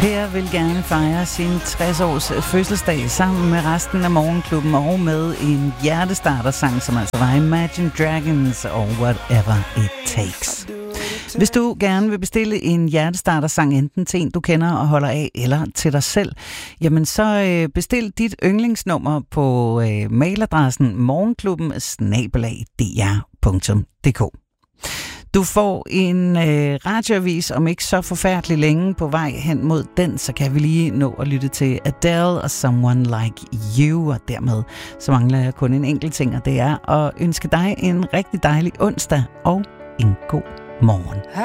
Per vil gerne fejre sin 60-års fødselsdag sammen med resten af Morgenklubben og med en hjertestarter-sang, som altså var Imagine Dragons og Whatever It Takes. Hvis du gerne vil bestille en hjertestarter-sang, enten til en, du kender og holder af, eller til dig selv, jamen så bestil dit yndlingsnummer på mailadressen morgenklubben@dr.dk. Du får en radioavis om ikke så forfærdelig længe på vej hen mod den, så kan vi lige nå at lytte til Adele og Someone Like You, og dermed så mangler jeg kun en enkelt ting, og det er at ønske dig en rigtig dejlig onsdag og en god morgen.